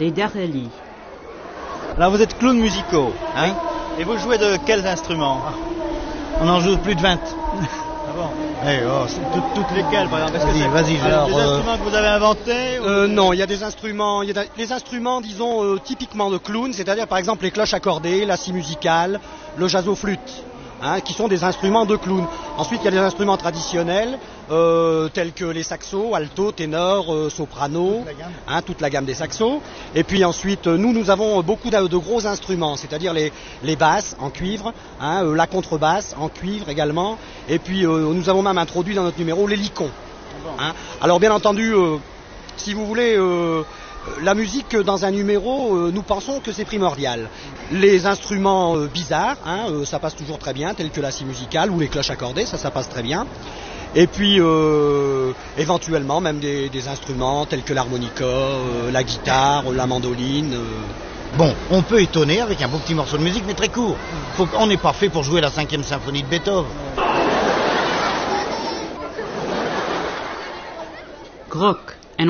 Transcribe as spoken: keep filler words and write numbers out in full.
les Darelli. Alors vous êtes clowns musicaux, hein? Oui. Et vous jouez de quels instruments? On en joue plus de vingt. Ah bon? Eh, oh, c'est- Toutes, toutes lesquelles, par exemple? Est-ce que Vas-y, c'est vas-y, des alors, euh, instruments que vous avez inventés ou- Euh, non, il y a des instruments, il y a des- les instruments, disons, euh, typiquement de clown, c'est-à-dire par exemple les cloches accordées, la scie musicale, le jazzoflûte, hein, qui sont des instruments de clown. Ensuite, il y a des instruments traditionnels, euh, tels que les saxos, alto, ténor, euh, soprano, Toute la gamme. hein, toute la gamme des saxos. Et puis ensuite, euh, nous, nous avons beaucoup de, de gros instruments, c'est-à-dire les, les basses en cuivre, hein, euh, la contrebasse en cuivre également. Et puis, euh, nous avons même introduit dans notre numéro l'hélicon. Hein. Alors bien entendu, euh, si vous voulez, euh, la musique dans un numéro, euh, nous pensons que c'est primordial. Les instruments euh, bizarres, hein, euh, ça passe toujours très bien, tels que la scie musicale ou les cloches accordées, ça, ça passe très bien. Et puis, euh, éventuellement, même des, des instruments tels que l'harmonica, euh, la guitare, la mandoline. euh. Bon, on peut étonner avec un beau petit morceau de musique, mais très court. Faut qu'on n'est pas fait pour jouer la cinquième symphonie de Beethoven. Grock.